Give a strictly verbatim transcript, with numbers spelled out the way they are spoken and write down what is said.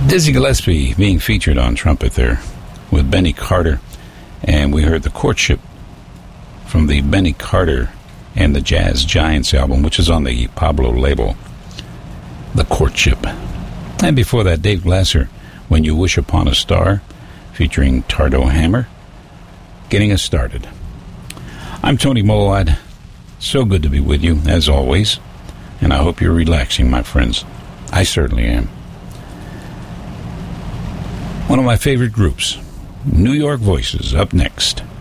Dizzy Gillespie being featured on trumpet there with Benny Carter. And we heard The Courtship from the Benny Carter and the Jazz Giants album, which is on the Pablo label. The Courtship. And before that, Dave Glasser, When You Wish Upon a Star, featuring Tardo Hammer, getting us started. I'm Tony Moawad. So good to be with you, as always. And I hope you're relaxing, my friends. I certainly am. One of my favorite groups, New York Voices, up next.